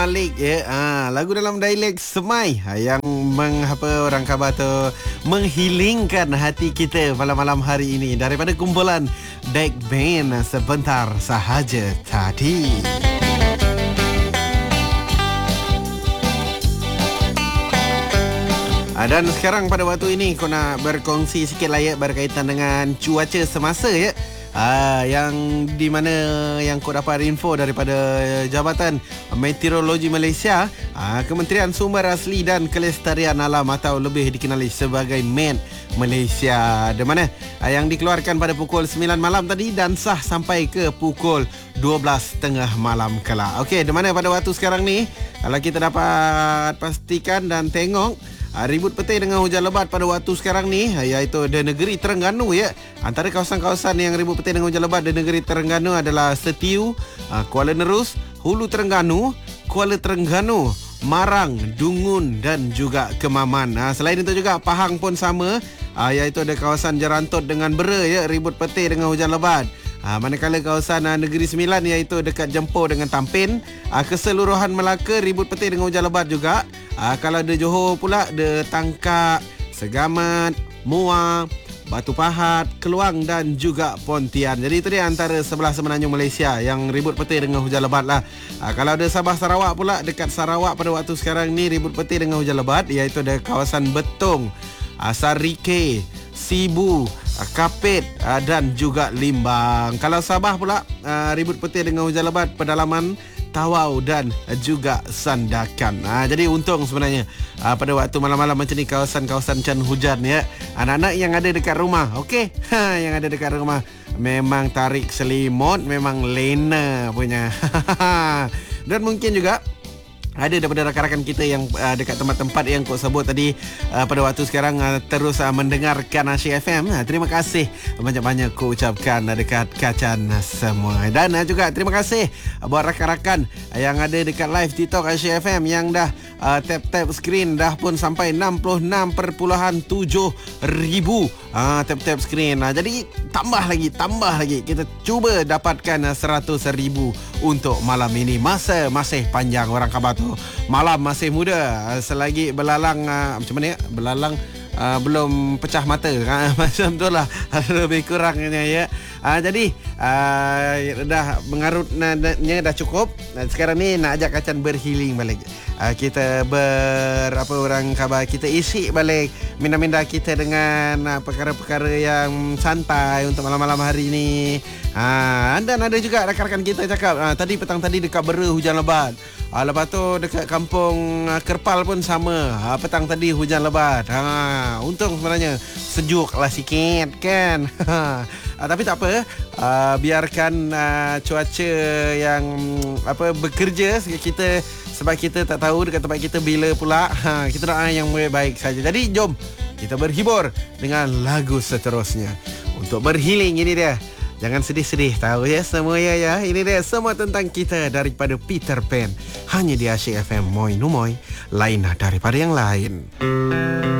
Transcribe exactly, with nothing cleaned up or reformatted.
Malik ya, ah, lagu dalam dialek Semai ah, yang meng, apa orang khabar tu menghilingkan hati kita malam-malam hari ini daripada kumpulan Dek Band Sebentar Sahaja Tadi. Ah, dan sekarang pada waktu ini kau nak berkongsi sikit lah ya berkaitan dengan cuaca semasa ya. Ah, yang di mana yang kau dapat info daripada Jabatan Meteorologi Malaysia, ah, Kementerian Sumber Asli dan Kelestarian Alam atau lebih dikenali sebagai Met Malaysia, di mana ah, yang dikeluarkan pada pukul sembilan malam tadi dan sah sampai ke pukul dua belas tiga puluh malam kelak. Okey, di mana pada waktu sekarang ni kalau kita dapat pastikan dan tengok Ah, ribut petir dengan hujan lebat pada waktu sekarang ni, iaitu di negeri Terengganu ya. Antara kawasan-kawasan yang ribut petir dengan hujan lebat di negeri Terengganu adalah Setiu, ah, Kuala Nerus, Hulu Terengganu, Kuala Terengganu, Marang, Dungun dan juga Kemaman. Ah, selain itu juga Pahang pun sama, ah, iaitu ada kawasan Jerantot dengan Bera ya, ribut petir dengan hujan lebat. Ha, manakala kawasan uh, Negeri Sembilan iaitu dekat Jempur dengan Tampin, uh, keseluruhan Melaka ribut petir dengan hujan lebat juga. Uh, kalau di Johor pula di Tangkak, Segamat, Muar, Batu Pahat, Keluang dan juga Pontian. Jadi itu dia antara sebelah semenanjung Malaysia yang ribut petir dengan hujan lebat lah. Uh, kalau di Sabah Sarawak pula, dekat Sarawak pada waktu sekarang ni ribut petir dengan hujan lebat, iaitu di kawasan Betong, uh, Sarike, Sibu, Kapit dan juga Limbang. Kalau Sabah pula ribut petir dengan hujan lebat pedalaman Tawau dan juga Sandakan. Ha, jadi untung sebenarnya ha, pada waktu malam-malam macam ni kawasan-kawasan can hujan ya. Anak-anak yang ada dekat rumah, okey, ha, yang ada dekat rumah memang tarik selimut, memang lena punya. Dan mungkin juga ada daripada rakan-rakan kita yang uh, dekat tempat-tempat yang kau sebut tadi uh, pada waktu sekarang uh, terus uh, mendengarkan Asyik F M. Uh, terima kasih banyak-banyak ku ucapkan uh, dekat kacan uh, semua. Dan uh, juga terima kasih uh, buat rakan-rakan uh, yang ada dekat live TikTok Asyik F M yang dah uh, tap-tap screen dah pun sampai enam puluh enam perpuluhan tujuh ribu uh, tap-tap screen. Uh, jadi tambah lagi, tambah lagi. Kita cuba dapatkan uh, seratus ribu untuk malam ini. Masa masih panjang orang khabar tu. Malam masih muda, selagi belalang uh, macam mana ya? Belalang uh, belum pecah mata. Uh, macam tu lah lebih kurangnya ya. Uh, jadi uh, dah mengarutnya dah cukup. Uh, sekarang ni nak ajak Kacan berhealing balik. Uh, kita ber apa orang khabar kita isi balik minda-minda kita dengan uh, perkara-perkara yang santai untuk malam-malam hari ni. Ha, dan ada juga rakan-rakan kita cakap ha, tadi petang tadi dekat Bera hujan lebat. Ha, lepas tu dekat kampung uh, Kerpal pun sama. Ha, petang tadi hujan lebat. Ha, untung sebenarnya sejuk lah sikit kan. Ha, tapi tak apa. Uh, biarkan uh, cuaca yang apa bekerja kita sebab kita tak tahu dekat tempat kita bila pula. Ha, kita doa yang baik-baik saja. Jadi jom kita berhibur dengan lagu seterusnya. Untuk berhealing ini dia. Jangan sedih-sedih tahu ya semua ya ya. Ini dia semua tentang kita daripada Peter Pan. Hanya di Asyik F M Moi Numoy, lain daripada yang lain.